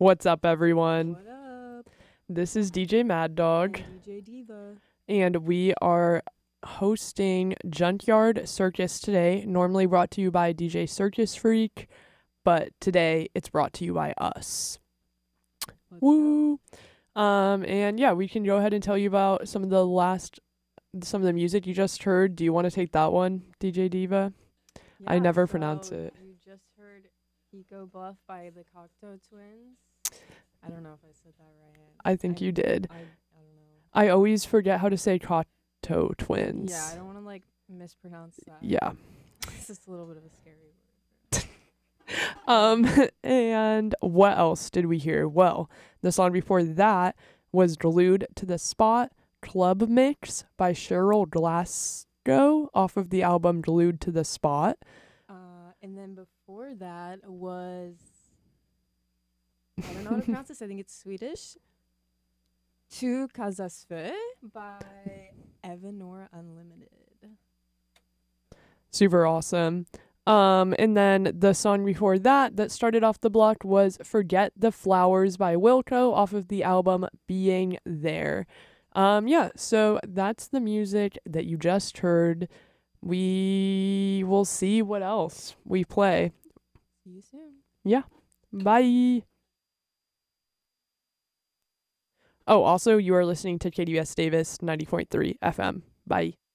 What's up, everyone? What up? This is DJ Mad Dog, And DJ Diva. and we are hosting Junkyard Circus today. Normally brought to you by DJ Circus Freak, but today it's brought to you by us. Let's Woo! And yeah, we can go ahead and tell you about some of the music you just heard. Do you want to take that one, DJ Diva? go. I never pronounce it. You just heard Eco Bluff by the Cocteau Twins. I don't know if I said that right. I think you did. I don't know. I always forget how to say Cocteau Twins. Yeah, I don't want to mispronounce that. Yeah. It's just a little bit of a scary word. And what else did we hear? Well, the song before that was Glued to the Spot Club Mix by Cheryl Glasgow off of the album Glued to the Spot. And then before that was, I don't know how to pronounce this. I think it's Swedish. Tu Casas Fö by Evanora Unlimited. Super awesome. And then the song before that started off the block was Forget the Flowers by Wilco off of the album Being There. Yeah, so that's the music that you just heard. We will see what else we play. See you soon. Yeah. Bye. Oh, also, you are listening to KDUS Davis 90.3 FM. Bye.